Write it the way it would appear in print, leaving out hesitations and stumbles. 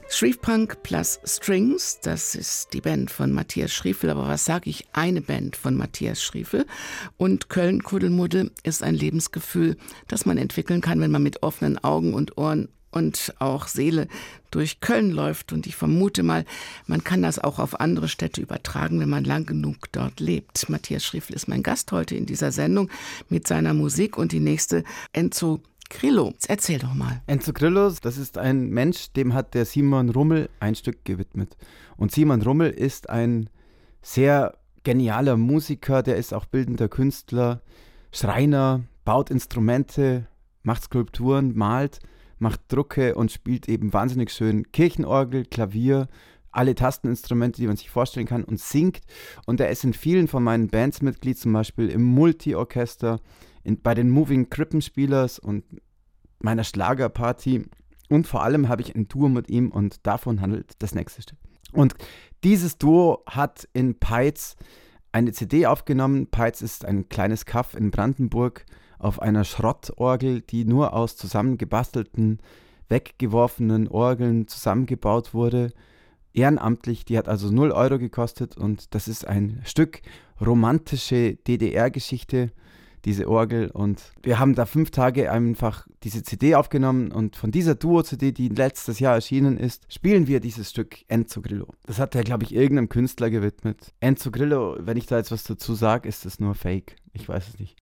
Schriefpunk plus Strings, das ist die Band von Matthias Schriefel, aber was sage ich, eine Band von Matthias Schriefel. Und Köln-Kuddelmuddel ist ein Lebensgefühl, das man entwickeln kann, wenn man mit offenen Augen und Ohren und auch Seele durch Köln läuft. Und ich vermute mal, man kann das auch auf andere Städte übertragen, wenn man lang genug dort lebt. Matthias Schriefel ist mein Gast heute in dieser Sendung mit seiner Musik und die nächste Enzo Grillo. Erzähl doch mal. Enzo Grillo, das ist ein Mensch, dem hat der Simon Rummel ein Stück gewidmet. Und Simon Rummel ist ein sehr genialer Musiker, der ist auch bildender Künstler, Schreiner, baut Instrumente, macht Skulpturen, malt, macht Drucke und spielt eben wahnsinnig schön Kirchenorgel, Klavier, alle Tasteninstrumente, die man sich vorstellen kann, und singt. Und er ist in vielen von meinen Bands Mitglied, zum Beispiel im Multi-Orchester, bei den Moving Krippenspielers und meiner Schlagerparty. Und vor allem habe ich ein Duo mit ihm und davon handelt das nächste Stück. Und dieses Duo hat in Peitz eine CD aufgenommen. Peitz ist ein kleines Kaff in Brandenburg auf einer Schrottorgel, die nur aus zusammengebastelten, weggeworfenen Orgeln zusammengebaut wurde. Ehrenamtlich, die hat also 0 Euro gekostet und das ist ein Stück romantische DDR-Geschichte, diese Orgel, und wir haben da 5 Tage einfach diese CD aufgenommen und von dieser Duo-CD, die letztes Jahr erschienen ist, spielen wir dieses Stück Enzo Grillo. Das hat er, glaube ich, irgendeinem Künstler gewidmet. Enzo Grillo, wenn ich da jetzt was dazu sage, ist das nur Fake. Ich weiß es nicht.